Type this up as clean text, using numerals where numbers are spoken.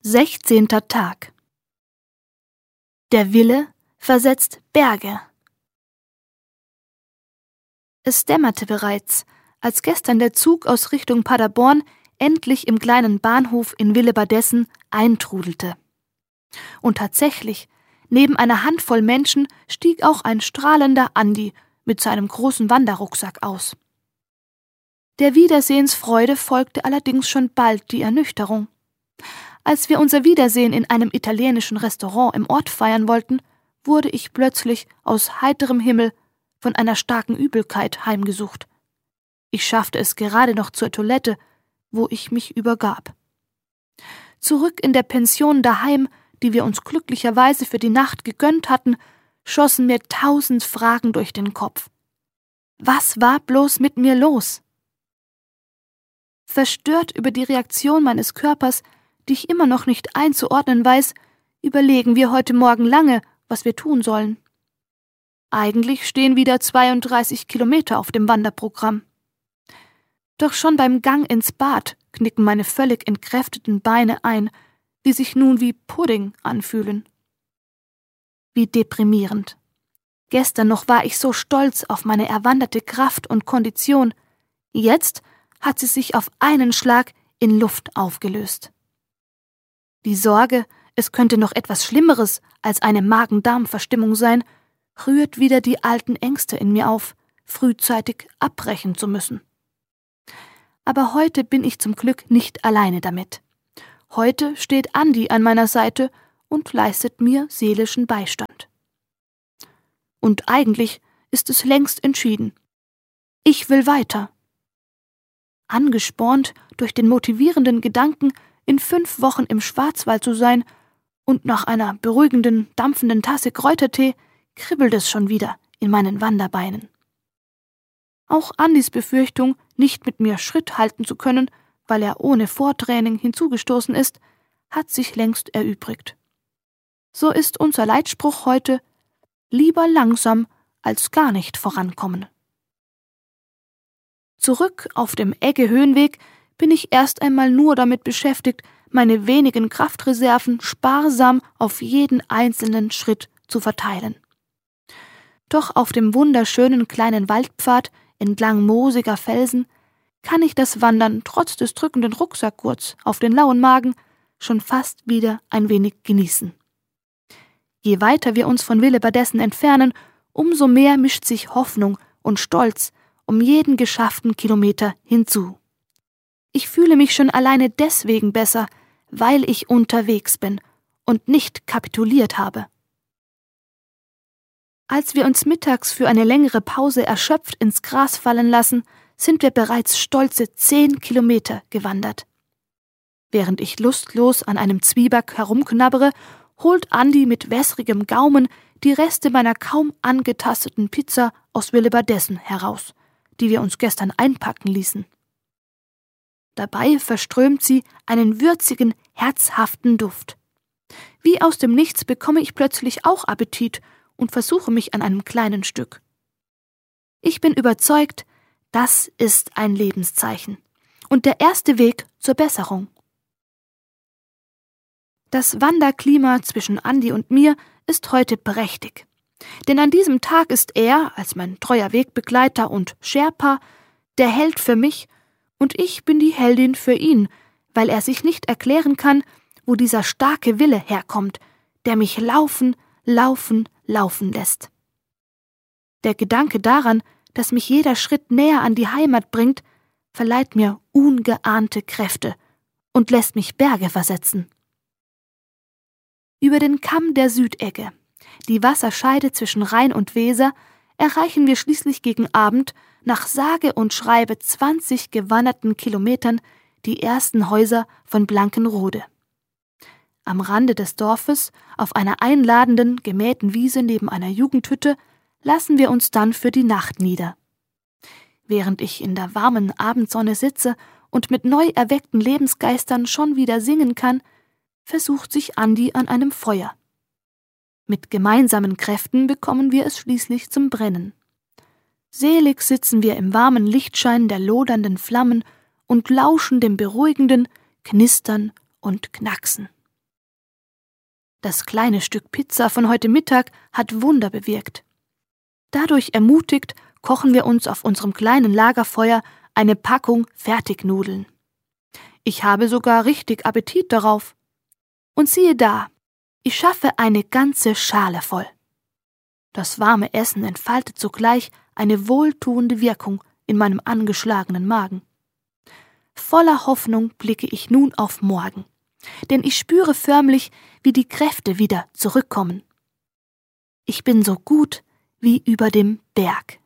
16. Tag. Der Wille versetzt Berge. Es dämmerte bereits, als gestern der Zug aus Richtung Paderborn endlich im kleinen Bahnhof in Willebadessen eintrudelte. Und tatsächlich, neben einer Handvoll Menschen stieg auch ein strahlender Andi mit seinem großen Wanderrucksack aus. Der Wiedersehensfreude folgte allerdings schon bald die Ernüchterung. Als wir unser Wiedersehen in einem italienischen Restaurant im Ort feiern wollten, wurde ich plötzlich aus heiterem Himmel von einer starken Übelkeit heimgesucht. Ich schaffte es gerade noch zur Toilette, wo ich mich übergab. Zurück in der Pension daheim, die wir uns glücklicherweise für die Nacht gegönnt hatten, schossen mir 1000 Fragen durch den Kopf. Was war bloß mit mir los? Verstört über die Reaktion meines Körpers, die ich immer noch nicht einzuordnen weiß, überlegen wir heute Morgen lange, was wir tun sollen. Eigentlich stehen wieder 32 Kilometer auf dem Wanderprogramm. Doch schon beim Gang ins Bad knicken meine völlig entkräfteten Beine ein, die sich nun wie Pudding anfühlen. Wie deprimierend. Gestern noch war ich so stolz auf meine erwanderte Kraft und Kondition. Jetzt hat sie sich auf einen Schlag in Luft aufgelöst. Die Sorge, es könnte noch etwas Schlimmeres als eine Magen-Darm-Verstimmung sein, rührt wieder die alten Ängste in mir auf, frühzeitig abbrechen zu müssen. Aber heute bin ich zum Glück nicht alleine damit. Heute steht Andi an meiner Seite und leistet mir seelischen Beistand. Und eigentlich ist es längst entschieden. Ich will weiter. Angespornt durch den motivierenden Gedanken, in 5 Wochen im Schwarzwald zu sein und nach einer beruhigenden, dampfenden Tasse Kräutertee kribbelt es schon wieder in meinen Wanderbeinen. Auch Andis Befürchtung, nicht mit mir Schritt halten zu können, weil er ohne Vortraining hinzugestoßen ist, hat sich längst erübrigt. So ist unser Leitspruch heute: lieber langsam als gar nicht vorankommen. Zurück auf dem Egge-Höhenweg bin ich erst einmal nur damit beschäftigt, meine wenigen Kraftreserven sparsam auf jeden einzelnen Schritt zu verteilen. Doch auf dem wunderschönen kleinen Waldpfad entlang moosiger Felsen kann ich das Wandern trotz des drückenden Rucksackgurts auf den lauen Magen schon fast wieder ein wenig genießen. Je weiter wir uns von Willebadessen entfernen, umso mehr mischt sich Hoffnung und Stolz um jeden geschafften Kilometer hinzu. Ich fühle mich schon alleine deswegen besser, weil ich unterwegs bin und nicht kapituliert habe. Als wir uns mittags für eine längere Pause erschöpft ins Gras fallen lassen, sind wir bereits stolze 10 Kilometer gewandert. Während ich lustlos an einem Zwieback herumknabbere, holt Andi mit wässrigem Gaumen die Reste meiner kaum angetasteten Pizza aus Willebadessen heraus, die wir uns gestern einpacken ließen. Dabei verströmt sie einen würzigen, herzhaften Duft. Wie aus dem Nichts bekomme ich plötzlich auch Appetit und versuche mich an einem kleinen Stück. Ich bin überzeugt, das ist ein Lebenszeichen und der erste Weg zur Besserung. Das Wanderklima zwischen Andi und mir ist heute prächtig. Denn an diesem Tag ist er, als mein treuer Wegbegleiter und Sherpa, der Held für mich und ich bin die Heldin für ihn, weil er sich nicht erklären kann, wo dieser starke Wille herkommt, der mich laufen lässt. Der Gedanke daran, dass mich jeder Schritt näher an die Heimat bringt, verleiht mir ungeahnte Kräfte und lässt mich Berge versetzen. Über den Kamm der Südegge, die Wasserscheide zwischen Rhein und Weser, erreichen wir schließlich gegen Abend nach sage und schreibe 20 gewanderten Kilometern die ersten Häuser von Blankenrode. Am Rande des Dorfes, auf einer einladenden, gemähten Wiese neben einer Jugendhütte, lassen wir uns dann für die Nacht nieder. Während ich in der warmen Abendsonne sitze und mit neu erweckten Lebensgeistern schon wieder singen kann, versucht sich Andi an einem Feuer. Mit gemeinsamen Kräften bekommen wir es schließlich zum Brennen. Selig sitzen wir im warmen Lichtschein der lodernden Flammen und lauschen dem beruhigenden Knistern und Knacksen. Das kleine Stück Pizza von heute Mittag hat Wunder bewirkt. Dadurch ermutigt, kochen wir uns auf unserem kleinen Lagerfeuer eine Packung Fertignudeln. Ich habe sogar richtig Appetit darauf. Und siehe da, ich schaffe eine ganze Schale voll. Das warme Essen entfaltet sogleich eine wohltuende Wirkung in meinem angeschlagenen Magen. Voller Hoffnung blicke ich nun auf morgen, denn ich spüre förmlich, wie die Kräfte wieder zurückkommen. Ich bin so gut wie über dem Berg.